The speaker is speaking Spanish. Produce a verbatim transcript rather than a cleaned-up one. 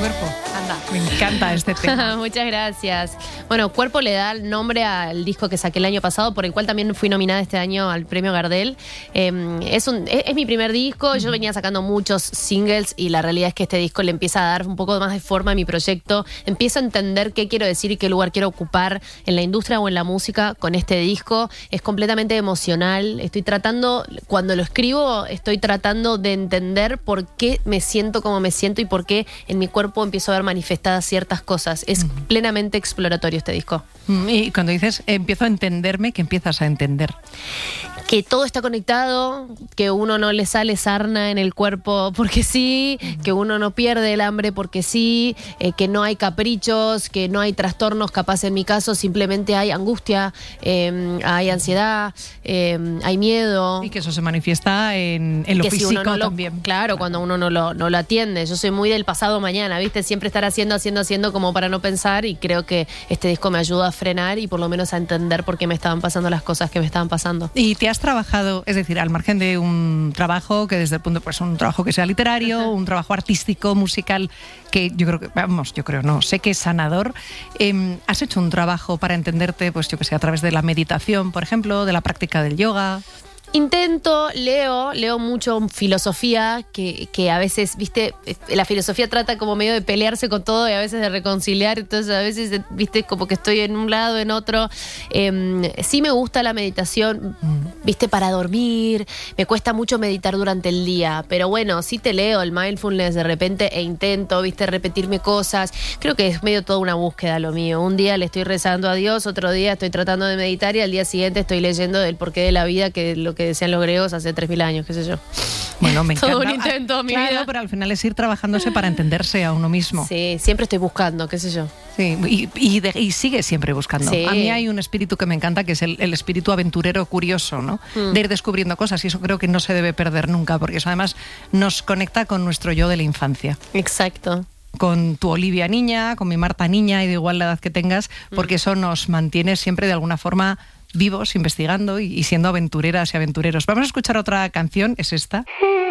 cuerpo. Anda, me encanta este tema. Muchas gracias. Bueno, Cuerpo le da el nombre al disco que saqué el año pasado, por el cual también fui nominada este año al premio Gardel. Eh, es, un, es, es mi primer disco, uh-huh. Yo venía sacando muchos singles y la realidad es que este disco le empieza a dar un poco más de forma a mi proyecto. Empiezo a entender qué quiero decir y qué lugar quiero ocupar en la industria o en la música con este disco. Es completamente emocional. Estoy tratando, cuando lo escribo, estoy tratando de entender por qué me siento como me siento y por qué en mi cuerpo empiezo a ver manifestadas ciertas cosas. Es uh-huh. plenamente exploratorio este disco. Y cuando dices empiezo a entenderme, ¿qué empiezas a entender? Que todo está conectado, que uno no le sale sarna en el cuerpo porque sí, que uno no pierde el hambre porque sí, eh, que no hay caprichos, que no hay trastornos, capaz en mi caso simplemente hay angustia, eh, hay ansiedad, eh, hay miedo. Y que eso se manifiesta en, en lo que físico si uno no lo, también. Claro, cuando uno no lo, no lo atiende. Yo soy muy del pasado mañana, ¿viste? Siempre estar haciendo, haciendo, haciendo como para no pensar, y creo que este disco me ayuda a frenar y por lo menos a entender por qué me estaban pasando las cosas que me estaban pasando. Y te has trabajado, es decir, al margen de un trabajo que desde el punto, pues un trabajo que sea literario, un trabajo artístico, musical, que yo creo que, vamos, yo creo, no, sé que es sanador. Eh, ¿Has hecho un trabajo para entenderte, pues yo que sé, a través de la meditación, por ejemplo, de la práctica del yoga? Intento, leo, leo mucho filosofía, que, que a veces, viste, la filosofía trata como medio de pelearse con todo y a veces de reconciliar, entonces a veces, viste, como que estoy en un lado, en otro. Eh, sí me gusta la meditación, viste, para dormir, me cuesta mucho meditar durante el día, pero bueno, sí te leo el mindfulness de repente e intento, viste, repetirme cosas. Creo que es medio toda una búsqueda lo mío. Un día le estoy rezando a Dios, otro día estoy tratando de meditar y al día siguiente estoy leyendo del porqué de la vida, que lo que decían los griegos hace tres mil años, qué sé yo. Bueno, me encanta. Todo un intento, mi claro, vida. Pero al final es ir trabajándose para entenderse a uno mismo. Sí, siempre estoy buscando, qué sé yo. Sí, y, y, de, y sigue siempre buscando. Sí. A mí hay un espíritu que me encanta, que es el, el espíritu aventurero curioso, ¿no? Mm. De ir descubriendo cosas, y eso creo que no se debe perder nunca, porque eso además nos conecta con nuestro yo de la infancia. Exacto. Con tu Olivia niña, con mi Marta niña, y de igual la edad que tengas, porque mm. eso nos mantiene siempre de alguna forma vivos, investigando y, y siendo aventureras y aventureros. Vamos a escuchar otra canción, es esta.